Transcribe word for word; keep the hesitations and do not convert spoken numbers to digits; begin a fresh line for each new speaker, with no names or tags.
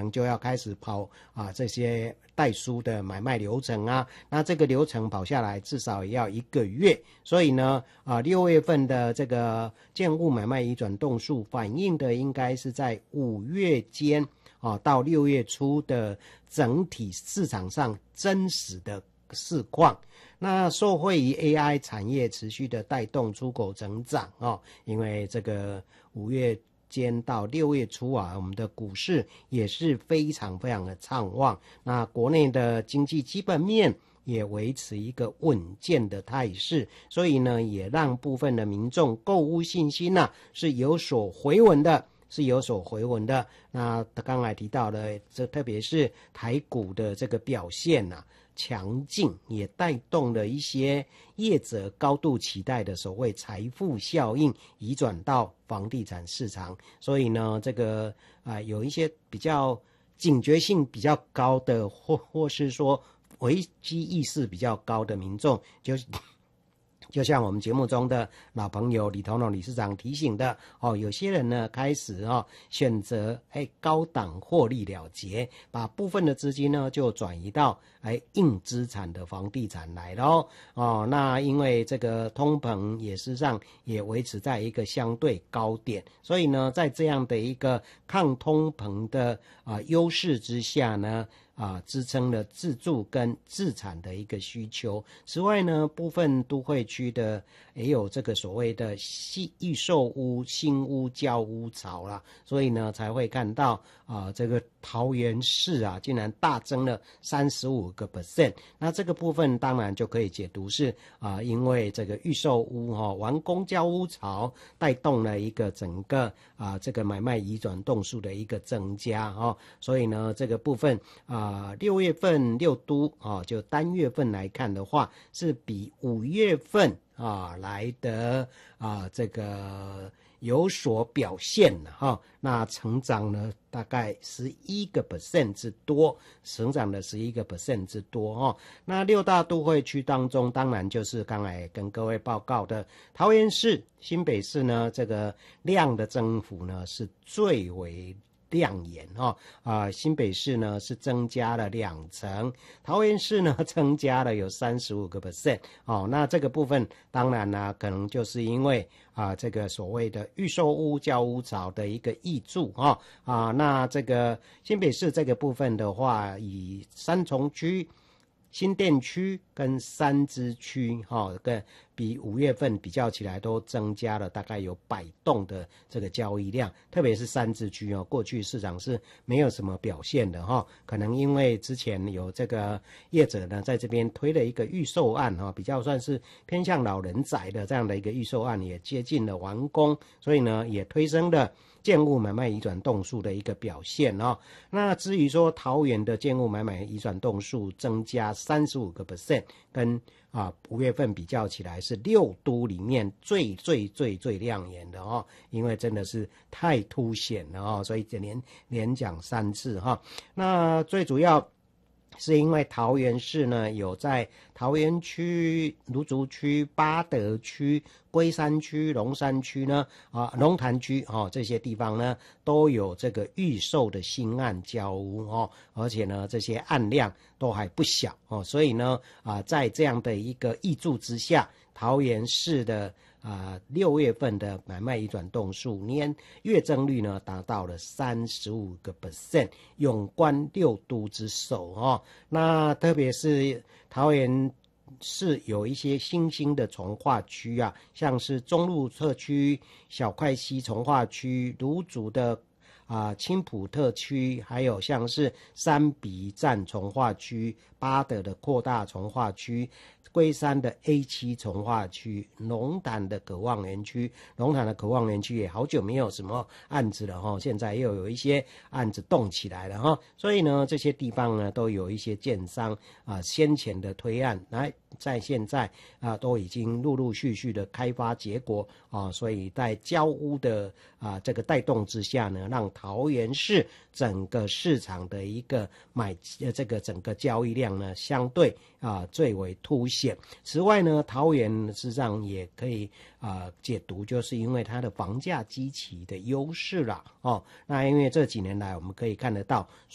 能就要开始跑啊这些代书的买卖流程啊，那这个流程跑下来至少也要一个月，所以呢啊六月份的这个建物买卖移转动数反映的应该是在五月间啊到六月初的整体市场上真实的市况。那受惠于 A I 产业持续的带动出口成长哦，因为这个五月间到六月初啊，我们的股市也是非常非常的畅旺。那国内的经济基本面也维持一个稳健的态势，所以呢，也让部分的民众购物信心呢、啊、是有所回稳的。是有所回稳的。那刚才提到的，这特别是台股的这个表现啊强劲，也带动了一些业者高度期待的所谓财富效应移转到房地产市场。所以呢，这个啊、呃、有一些比较警觉性比较高的，或或是说危机意识比较高的民众，就就像我们节目中的老朋友李头龙理事长提醒的哦，有些人呢开始哦选择哎高档获利了结，把部分的资金呢就转移到哎硬资产的房地产来咯哦。那因为这个通膨也事实上也维持在一个相对高点，所以呢在这样的一个抗通膨的啊优势之下呢。啊，支撑了自住跟自产的一个需求。此外呢，部分都会区的也有这个所谓的新预售屋、新屋交屋潮啦，所以呢才会看到啊，这个桃园市啊竟然大增了三十五个 percent。那这个部分当然就可以解读是啊，因为这个预售屋哈、哦、完工交屋潮带动了一个整个啊这个买卖移转栋数的一个增加哦，所以呢这个部分啊。啊，六月份六都啊，就单月份来看的话，是比五月份啊来的啊这个有所表现了哈、啊。那成长呢，大概十一个 percent 之多，成长了十一个 percent 之多哈、啊。那六大都会区当中，当然就是刚才跟各位报告的桃园市、新北市呢，这个量的增幅呢是最为亮眼哈啊，新北市呢是增加了两成，桃园市呢增加了有三十五个 percent 哦。那这个部分当然呢，可能就是因为啊这个所谓的预售屋交屋潮的一个挹注哈啊。那这个新北市这个部分的话，以三重区、新店区跟三芝区哈，跟比五月份比较起来都增加了大概有百栋的这个交易量，特别是三芝区哦，过去市场是没有什么表现的哈，可能因为之前有这个业者呢在这边推了一个预售案哈，比较算是偏向老人宅的这样的一个预售案，也接近了完工，所以呢也推升了建物买卖移转栋数的一个表现哦。那至于说桃园的建物买卖移转栋数增加三十五个 percent， 跟啊五月份比较起来是六都里面最最最最亮眼的哦，因为真的是太凸显了哦，所以连连讲三次哈、哦。那最主要是因为桃园市呢有在桃园区、芦竹区、八德区、龟山区、龙山区呢啊龙潭区哦这些地方呢都有这个预售的新案交屋哦，而且呢这些案量都还不小哦，所以呢啊在这样的一个挹注之下，桃园市的啊，六月份的买卖移转栋数年月增率呢达到了三十五个 percent， 勇冠六都之首哦。那特别是桃园是有一些新兴的从化区啊，像是中路特区、小块溪从化区、芦竹的啊青浦特区，还有像是三鼻站从化区、八德的扩大从化区、龟山的 A 七 从化区、龙潭的渴望园区，龙潭的渴望园区也好久没有什么案子了哈，现在又有一些案子动起来了哈，所以呢，这些地方呢都有一些建商啊先前的推案，来在现在啊都已经陆陆续续的开发结果啊，所以在交屋的啊这个带动之下呢，让桃园市整个市场的一个买呃这个整个交易量呢相对啊最为凸显。此外呢，桃园事实上也可以啊解读，就是因为它的房价基期的优势啦哦。那因为这几年来我们可以看得到。